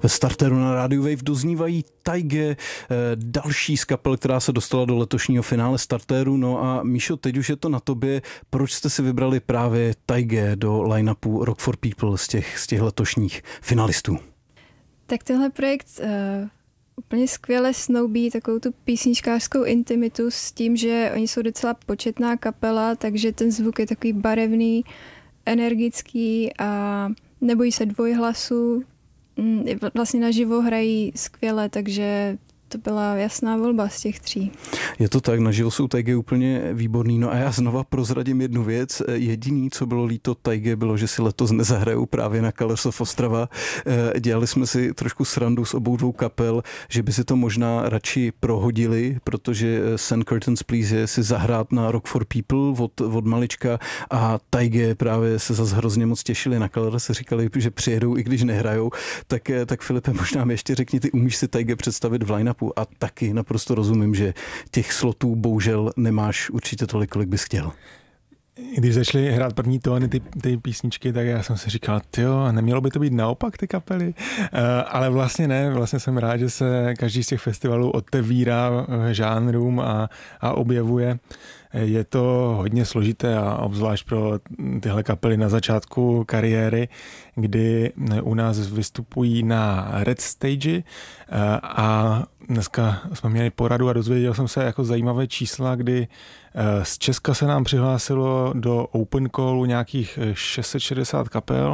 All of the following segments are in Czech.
Ve starteru na Radio Wave doznívají Taige, další z kapel, která se dostala do letošního finále starteru. No a Míšo, teď už je to na tobě. Proč jste si vybrali právě Taige do line-upu Rock for People z těch letošních finalistů? Tak tenhle projekt úplně skvěle snoubí takovou tu písničkářskou intimitu s tím, že oni jsou docela početná kapela, takže ten zvuk je takový barevný, energický a nebojí se dvojhlasu. Vlastně naživo hrají skvěle, takže to byla jasná volba z těch tří. Je to tak, naživo jsou Taige úplně výborný. No a já znova prozradím jednu věc. Jediný, co bylo líto Taige, bylo, že si letos nezahrajou právě na Colors of Ostrava. Dělali jsme si trošku srandu s obou dvou kapel, že by si to možná radši prohodili, protože St. Curtains Please je si zahrát na Rock for People od malička a Taige právě se zase hrozně moc těšili na Colors, říkali, že přijedou, i když nehrajou. Tak Filipe, možná mi ještě řekni, ty umíš si Taige představit v line-upu? A taky naprosto rozumím, že těch slotů bohužel nemáš určitě tolik, kolik bys chtěl. Když začaly hrát první tóny ty písničky, tak já jsem si říkal, tyjo, nemělo by to být naopak ty kapely? Ale vlastně ne, vlastně jsem rád, že se každý z těch festivalů otevírá žánrům a objevuje. Je to hodně složité a obzvlášť pro tyhle kapely na začátku kariéry, kdy u nás vystupují na Red Stage a dneska jsme měli poradu a dozvěděl jsem se jako zajímavé čísla, kdy z Česka se nám přihlásilo do Open Callu nějakých 660 kapel,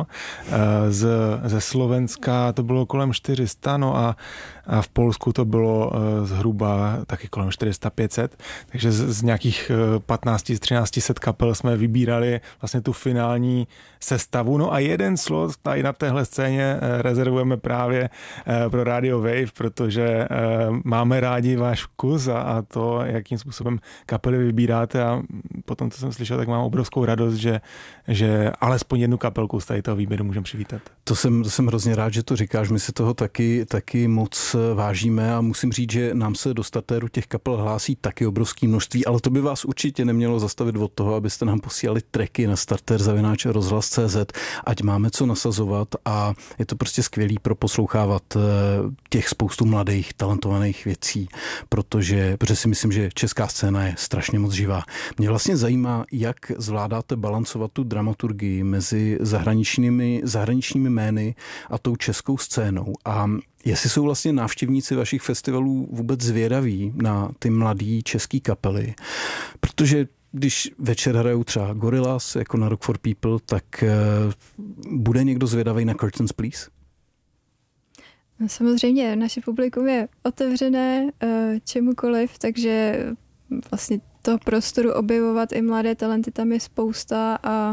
ze Slovenska to bylo kolem 400, no a v Polsku to bylo zhruba taky kolem 400-500, takže z nějakých 15-1300 kapel jsme vybírali vlastně tu finální sestavu. No a jeden slot tady na téhle scéně rezervujeme právě pro Radio Wave, protože máme rádi váš vkus a to, jakým způsobem kapely vybíráte a potom, co jsem slyšel, tak mám obrovskou radost, že alespoň jednu kapelku z tady toho výběru můžeme přivítat. To jsem hrozně rád, že to říkáš, my si toho taky moc vážíme a musím říct, že nám se do startéru těch kapel hlásí taky obrovské množství, ale to by vás určitě nemělo zastavit od toho, abyste nám posílali tracky na starter@rozhlas.cz, ať máme co nasazovat a je to prostě skvělý proposlouchávat těch spoustu mladých, talentovaných věcí, protože si myslím, že česká scéna je strašně moc živá. Mě vlastně zajímá, jak zvládáte balancovat tu dramaturgii mezi zahraničními jmény a tou českou scénou a jestli jsou vlastně návštěvníci vašich festivalů vůbec zvědaví na ty mladý český kapely, protože když večer hrajou třeba Gorillaz jako na Rock for People, tak bude někdo zvědavý na Curtains Please? No, samozřejmě, naše publikum je otevřené čemukoliv, takže vlastně toho prostoru objevovat i mladé talenty tam je spousta a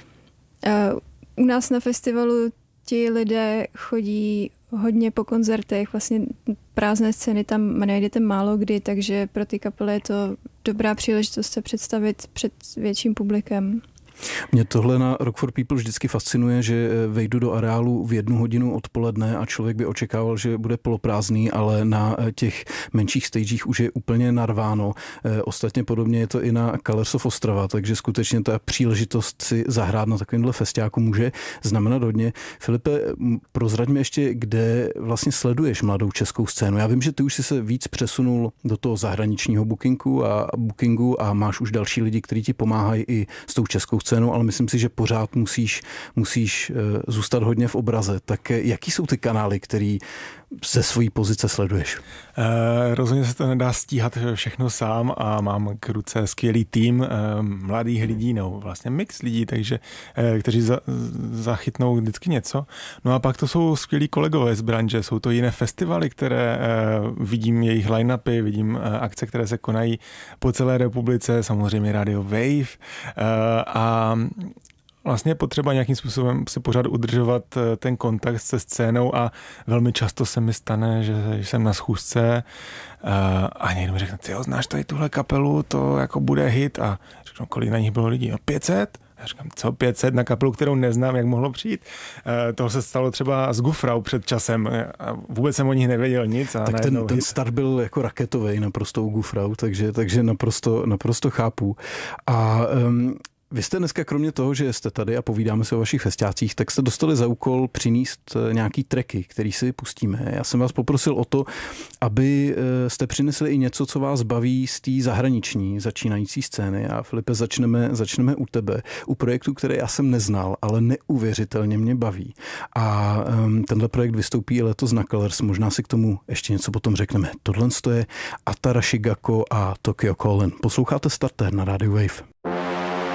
u nás na festivalu ti lidé chodí hodně po koncertech, vlastně prázdné scény tam najdete málo kdy, takže pro ty kapely je to dobrá příležitost se představit před větším publikem. Mě tohle na Rock for People vždycky fascinuje, že vejdu do areálu v 1 hodinu odpoledne a člověk by očekával, že bude poloprázdný, ale na těch menších stagech už je úplně narváno. Ostatně podobně je to i na Colors of Ostrava, takže skutečně ta příležitost si zahrát na takovémhle festiáku může znamenat hodně. Filipe, prozraďme ještě, kde vlastně sleduješ mladou českou scénu. Já vím, že ty už jsi se víc přesunul do toho zahraničního bookingu a máš už další lidi, kteří ti pomáhají i s tou českou scénou, ale myslím si, že pořád musíš zůstat hodně v obraze. Tak jaký jsou ty kanály, který ze svojí pozice sleduješ? Rozhodně se to nedá stíhat všechno sám a mám k ruce skvělý tým mladých lidí, no vlastně mix lidí, takže kteří zachytnou vždycky něco. No a pak to jsou skvělí kolegové z branže, jsou to jiné festivaly, které vidím jejich line-upy, vidím akce, které se konají po celé republice, samozřejmě Radio Wave a vlastně je potřeba nějakým způsobem si pořád udržovat ten kontakt se scénou a velmi často se mi stane, že jsem na schůzce a někdo mi řekne, tyjo, znáš tady tuhle kapelu, to jako bude hit a řeknu, kolik na nich bylo lidí? No 500? Já říkám, co 500 na kapelu, kterou neznám, jak mohlo přijít? To se stalo třeba s Gufrau před časem. Vůbec jsem o nich nevěděl nic. A tak ten start byl jako raketový naprosto u Gufrau, takže naprosto chápu. A Vy jste dneska kromě toho, že jste tady a povídáme se o vašich festiácích, tak jste dostali za úkol přinést nějaký tracky, který si pustíme. Já jsem vás poprosil o to, aby jste přinesli i něco, co vás baví z té zahraniční začínající scény. A Filipe, začneme u tebe, u projektu, který já jsem neznal, ale neuvěřitelně mě baví. A tenhle projekt vystoupí i letos na Colors. Možná si k tomu ještě něco potom řekneme. Tohle je Atara Shigako a Tokyo Calling. Posloucháte Starter na Radio Wave.